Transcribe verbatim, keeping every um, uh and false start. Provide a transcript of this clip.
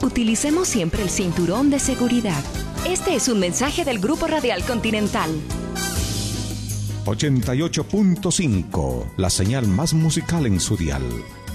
utilicemos siempre el cinturón de seguridad. Este es un mensaje del Grupo Radial Continental. ochenta y ocho punto cinco, la señal más musical en su dial.